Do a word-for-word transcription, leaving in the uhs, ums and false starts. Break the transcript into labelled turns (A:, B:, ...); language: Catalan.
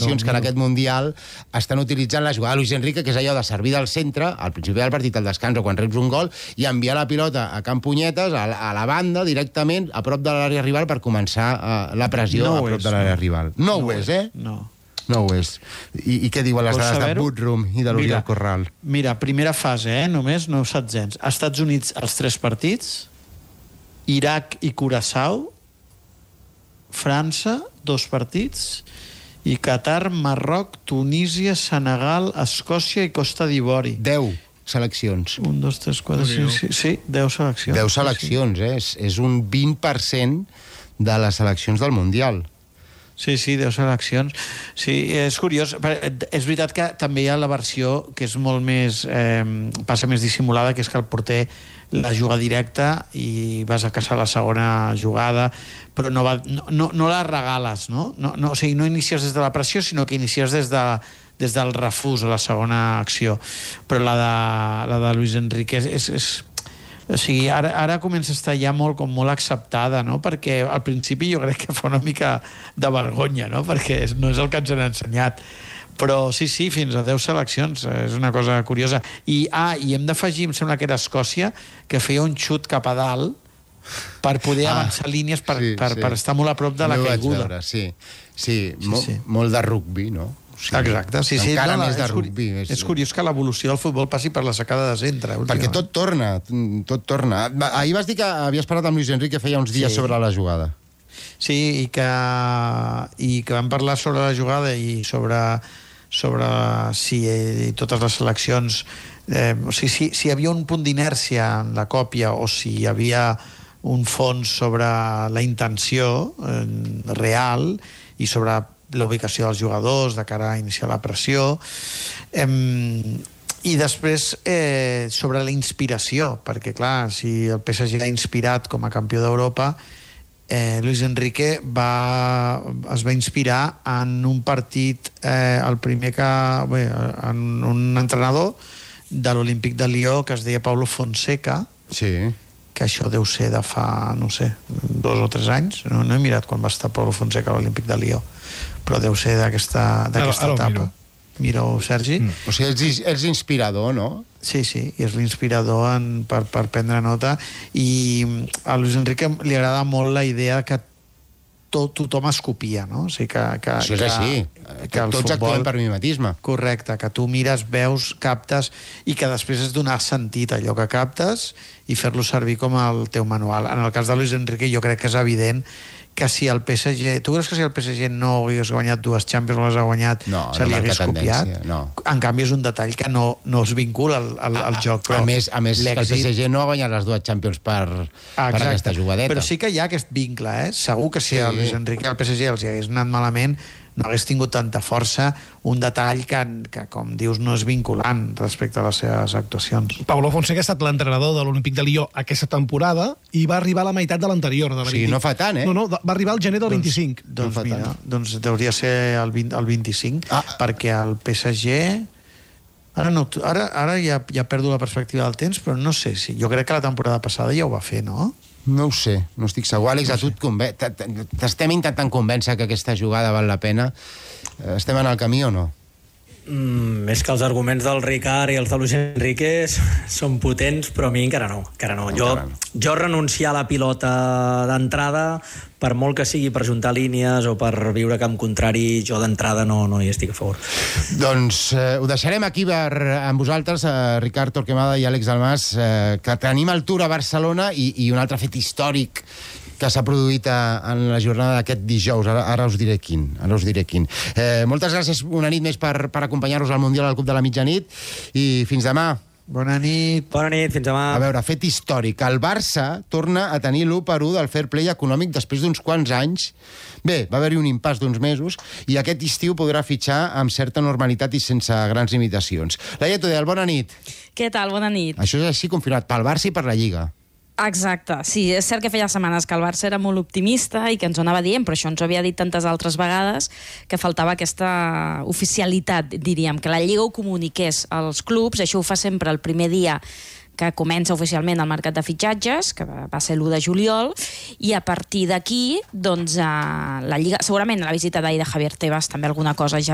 A: seleccions que en aquest Mundial estan utilitzant la jugada de Luis Enrique, que és allò de servir del centre, al principi del partit, al descans o quan reps un gol, i enviar la pilota a Can Punyetes, a la, a la banda, directament, a prop de l'àrea rival, per començar uh, la pressió
B: no
A: a prop
B: és,
A: de l'àrea
B: no.
A: rival. No, no ho és, eh?
B: No.
A: No ho és. I, i què diuen les
B: Vols
A: dades de
B: saber-ho?
A: Bootroom i de l'Oriol Corral?
B: Mira, primera fase, eh? Només, no setzents. Estats Units, els tres partits, Iraq i Curaçao, França, dos partits, i Qatar, Marroc, Tunísia, Senegal, Escòcia i Costa d'Ivori.
A: Deu seleccions.
B: Un, dos, tres, quatre, cinc, sí, sí, deu seleccions.
A: Deu seleccions, eh? És, és un vint per cent de les seleccions del Mundial.
B: Sí, sí, deu seleccions. Sí, és curiós. És veritat que també hi ha la versió que és molt més... Eh, passa més dissimulada, que és que el porter la juga directa i vas a caçar la segona jugada, però no, va, no, no, no la regales, no? No, no? O sigui, no inicies des de la pressió, sinó que inicies des de des del refús a la segona acció. Però la de, la de Luis Enrique és... és, és o sigui, ara, ara comença a estar ja molt, com molt acceptada, no? Perquè al principi jo crec que fa una mica de vergonya, no? Perquè no és el que ens han ensenyat. Però sí, sí, fins a deu seleccions, és una cosa curiosa. I, ah, i hem d'afegir, em sembla que era Escòcia, que feia un xut cap a dalt per poder ah, avançar línies per, sí, per, sí. per estar molt a prop de la caiguda.
A: Veure, sí, sí,
B: sí,
A: molt,
B: sí.
A: molt de rugbi, no?
B: Sí. Exacte, sí, sí.
A: Encara
B: no, no,
A: més de
B: és
A: rugbi.
B: És, és curiós que l'evolució del futbol passi per la secada de centre.
A: Perquè tot torna, tot torna. Ahir vas dir que havies parlat amb Luis Enrique feia uns dies sí. sobre la jugada.
B: Sí, i que, i que vam parlar sobre la jugada i sobre, sobre si i totes les seleccions... Eh, o sigui, si, si hi havia un punt d'inèrcia en la còpia o si hi havia un fons sobre la intenció eh, real i sobre la ubicació dels jugadors de cara a iniciar la pressió, eh, i després eh, sobre la inspiració, perquè clar, si el P S G ha inspirat com a campió d'Europa, eh, Luis Enrique va, es va inspirar en un partit, eh, el primer que... Bé, en un entrenador de l'Olímpic de Lió que es deia Paulo Fonseca,
A: sí.
B: que això deu ser de fa, no sé, dos o tres anys. No, no he mirat quan va estar Paulo Fonseca a l'Olímpic de Lió, però deu ser d'aquesta etapa. Miro, Sergi. Mm.
A: O sigui, ets, ets inspirador, no?
B: Sí, sí, i és l'inspirador en, per, per prendre nota. I a Luis Enrique li agrada molt la idea que tot, tothom es copia, no? O sigui, que, que,
A: això és
B: que,
A: així.
B: Que,
A: que tots futbol... actuem per mimetisme.
B: Correcte, que tu mires, veus, captes, i que després és donar sentit a allò que captes i fer-lo servir com el teu manual. En el cas de Luis Enrique jo crec que és evident que si el P S G... Tu creus que si el P S G no hagués guanyat dues Champions, no les ha guanyat,
A: no,
B: se li
A: no
B: hagués copiat?
A: No.
B: En canvi, és un detall que no, no es vincula al, al, al joc. Però
A: a més, a més el P S G no ha guanyat les dues Champions per, per aquesta jugadeta.
B: Però sí que hi ha aquest vincle, eh? Segur que si sí. el Luis Enrique al P S G els hi hagués anat malament, no hagués tingut tanta força, un detall que, que, com dius, no és vinculant respecte a les seves actuacions.
C: Paulo Fonseca ha estat l'entrenador de l'Olímpic de Lió aquesta temporada i va arribar a la meitat de l'anterior. De la
A: sí, no fa tant, eh?
C: No, no, va arribar al gener del
B: doncs,
C: vint-i-cinc.
B: Doncs,
C: no
B: mira, doncs hauria de ser el, vint, el vint-i-cinc, ah. perquè el P S G... Ara, no, ara, ara ja, ja perdo la perspectiva del temps, però no sé si... Jo crec que la temporada passada ja ho va fer, no?
A: No ho sé, no estic segur. Àlex, a tu et conven... t'estem intentant convèncer que aquesta jugada val la pena. Estem en el camí o no?
D: Mm, més que els arguments del Ricard i els de Luis Enrique són potents, però a mi encara no. Encara no. Jo, jo renunciar a la pilota d'entrada, per molt que sigui per juntar línies o per viure camp contrari, jo d'entrada no, no hi estic a favor.
A: Doncs eh, ho deixarem aquí per, amb vosaltres, eh, Ricard Torquemada i Àlex Dalmàs, eh, que tenim el Tour a Barcelona i, i un altre fet històric que s'ha produït a, en la jornada d'aquest dijous. Ara, ara us diré quin. Ara us diré quin. Eh, moltes gràcies una nit més per, per acompanyar-nos al Mundial al Club de la Mitjanit i fins demà.
B: Bona nit.
D: Bona nit, fins demà.
A: A veure, fet històric. El Barça torna a tenir l'u per u del fair play econòmic després d'uns quants anys. Bé, va haver-hi un impàs d'uns mesos i aquest estiu podrà fitxar amb certa normalitat i sense grans limitacions. Laia Tudel, bona nit.
E: Què tal? Bona nit.
A: Això és així confirmat pel Barça i per la Lliga.
E: Exacte, sí, és cert que feia setmanes que el Barça era molt optimista i que ens ho anava dient, però això ens ho havia dit tantes altres vegades que faltava aquesta oficialitat, diríem, que la Lliga ho comuniqués als clubs. Això ho fa sempre el primer dia que comença oficialment el mercat de fitxatges, que va ser l'u de juliol, i a partir d'aquí, doncs, la Lliga, segurament a la visita d'ahir de Javier Tebas també alguna cosa ja